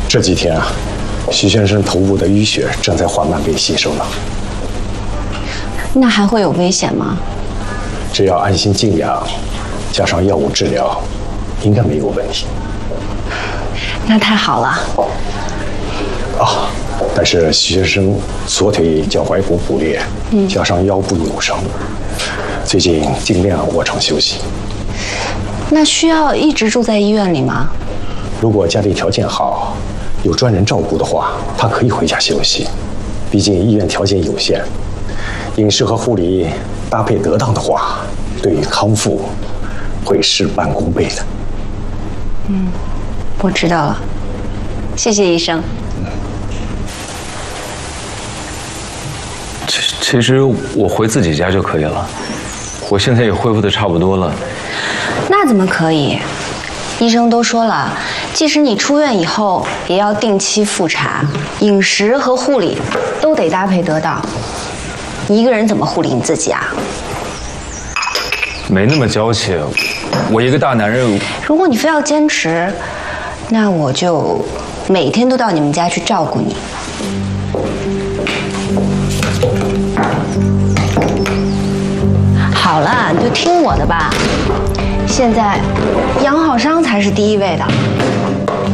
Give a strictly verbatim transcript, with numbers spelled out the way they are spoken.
这几天啊，徐先生头部的淤血正在缓慢被吸收呢。 那还会有危险吗？ 只要安心静养，加上药物治疗，应该没有问题。 那太好了。 啊，但是徐先生左腿脚踝骨骨裂，嗯，加上腰部扭伤，最近尽量卧床休息。 那需要一直住在医院里吗？ 如果家里条件好，有专人照顾的话，他可以回家休息。毕竟医院条件有限，饮食和护理搭配得当的话，对于康复会事半功倍的。 嗯，我知道了，谢谢医生。 其其实我回自己家就可以了，我现在也恢复的差不多了。 那怎么可以？医生都说了，即使你出院以后，也要定期复查，饮食和护理都得搭配得当。你一个人怎么护理你自己啊？ 没那么娇气，我一个大男人。 如果你非要坚持，那我就每天都到你们家去照顾你。好了，你就听我的吧。现在养好伤才是第一位的。